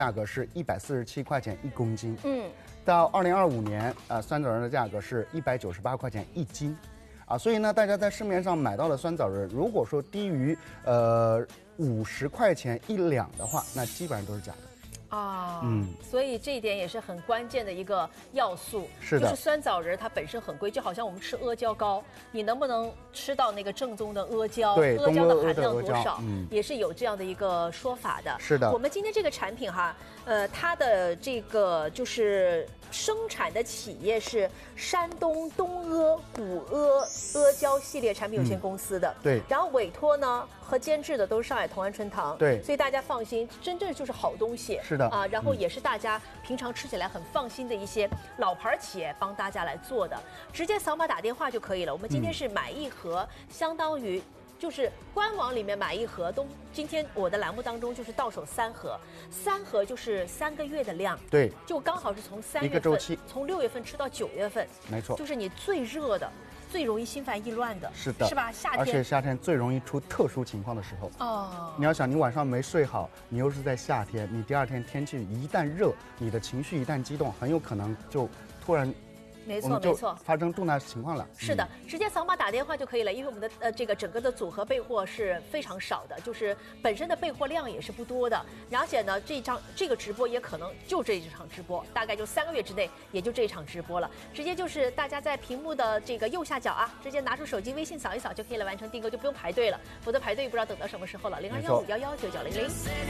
价格是147块钱1公斤。到2025年，酸枣仁的价格是198块钱1斤。所以呢，大家在市面上买到的酸枣仁，如果说低于50块钱1两的话，那基本上都是假的。 所以这一点也是很关键的一个要素。 是的， 就是酸枣仁它本身很贵，就好像我们吃阿胶糕，你能不能吃到那个正宗的阿胶？ 对， 阿胶的含量多少？ 也是有这样的一个说法的。 是的， 我们今天这个产品哈，它的这个就是生产的企业是山东东阿古阿胶系列产品有限公司的。 对。 然后委托呢和监制的都是上海同安春堂。 对。 所以大家放心，真正就是好东西。 是的。 然后也是大家平常吃起来很放心的一些老牌企业帮大家来做的，直接扫码打电话就可以了。我们今天是买一盒，相当于就是官网里面买一盒，今天我的栏目当中就是到手3盒，3盒就是3个月的量。 对， 就刚好是从3月份一个周期， 从6月份吃到9月份。 没错， 就是你最热的。最容易心烦意乱的， 是的， 是吧？夏天， 而且夏天最容易出特殊情况的时候。你要想，你晚上没睡好，你又是在夏天，你第2天天气一旦热，你的情绪一旦激动，很有可能就突然。 没错， 发生重大情况了。 是的，直接扫码打电话就可以了，因为我们的这个整个的组合备货是非常少的，就是本身的备货量也是不多的。而且呢，这个直播也可能就这一场直播，大概就3个月之内也就这一场直播了。直接就是大家在屏幕的这个右下角直接拿出手机微信扫一扫就可以来完成订购，就不用排队了，否则排队不知道等到什么时候了。0215119900。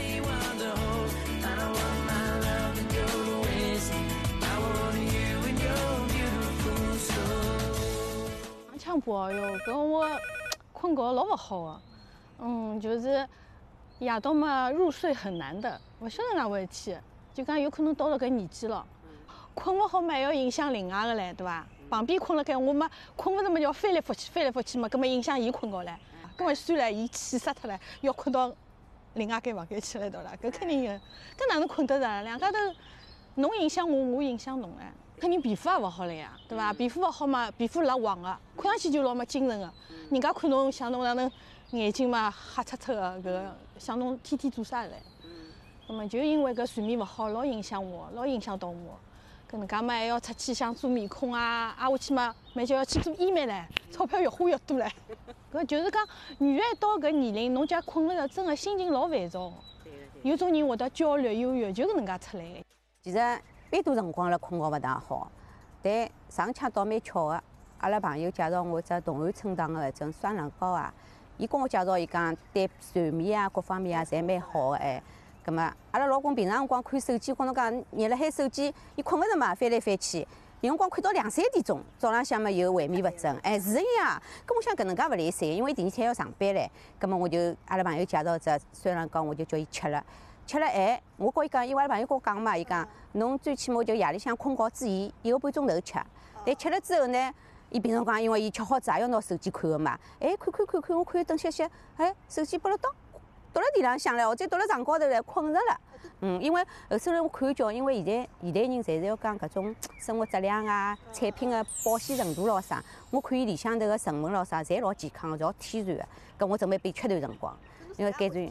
强迫哟，跟我困觉老不好的，就是夜到嘛入睡很难的。不晓得哪回事体，就讲有可能到了搿年纪了，困不好嘛要影响另外个嘞，对伐？旁边困了该我嘛困不着嘛要翻来覆去嘛，搿么影响伊困觉唻。搿么算了，伊气死脱了，要困到另外间房间去了，对伐？搿肯定的，搿哪能困得着？两家头侬影响我，我影响侬哎。肯定皮肤也勿好了呀，对伐？皮肤勿好嘛，皮肤老黄个，看上去就老没精神个。人家看侬像侬哪能眼睛嘛黑漆漆个，搿像侬天天做啥嘞？那么就因为搿睡眠勿好，老影响我，老影响到我。搿能介嘛还要出去想做面孔啊，下去嘛蛮就要去做医美唻，钞票越花越多唻。搿就是讲，女一到搿年龄，侬假困了真个心情老烦躁。有种人会得焦虑、忧郁，就搿能介出来个。 其实。蛮多辰光了困觉勿大好，但上腔倒蛮巧个。阿拉朋友介绍我只同安春堂个搿种酸软膏伊跟我介绍，伊讲对睡眠各方面侪蛮好个哎。葛末阿拉老公平常辰光看手机，跟侬讲热辣海手机，伊困勿着嘛，翻来翻去，有辰光看到2、3点钟，早浪向嘛又萎靡不振，哎是呀。咁我想搿能介勿来三，因为第二天要上班唻。葛末我就阿拉朋友介绍只酸软膏，我就叫伊吃了。吃了我跟伊讲，因为阿拉朋友跟我讲嘛，伊讲侬最起码就夜里向困觉之前1个半钟头吃。但吃了之后呢，伊平常讲，因为伊吃好子也要拿手机看个嘛，看，我看等歇歇，手机拨了倒了地浪向了，或者倒了床高头来困着了。因为后头来我看叫，因为现代人侪是要讲搿种生活质量产品个保鲜程度咾啥，我看伊里向头个成分咾啥，侪老健康个，侪老天然个。搿我准备备吃段辰光，因为搿段。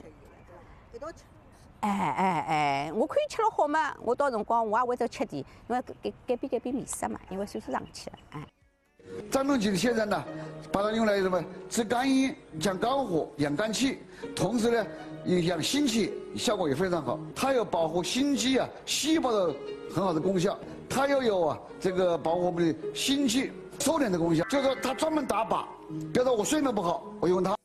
我看伊吃了好嘛，我到辰光我也会得吃点，因为改变面色嘛，因为岁数上去了， 张仲景现在呢，把它用来什么治肝阴、降肝火、养肝气，同时呢，养心气，效果也非常好。它有保护心肌细胞的很好的功效，它又有这个保护我们的心气收敛的功效。就是说它专门打靶，比如说我睡眠不好，我用它。